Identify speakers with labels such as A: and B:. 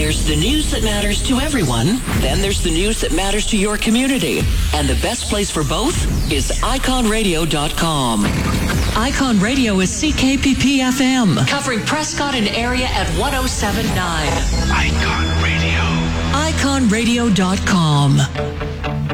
A: There's the news that matters to everyone. Then there's the news that matters to your community. And the best place for both is iconradio.com. Icon Radio is CKPP FM, covering Prescott and area at 107.9.
B: Icon Radio.
A: iconradio.com.